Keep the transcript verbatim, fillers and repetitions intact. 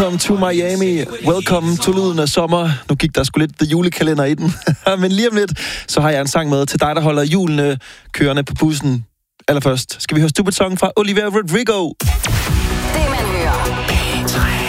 Welcome to Miami. Welcome to lyden af sommer. Nu gik der sgu lidt the julekalender i den. Men lige om lidt, så har jeg en sang med til dig, der holder julene kørende på bussen. Allerførst skal vi høre Stupid Song fra Olivia Rodrigo. Det man hører.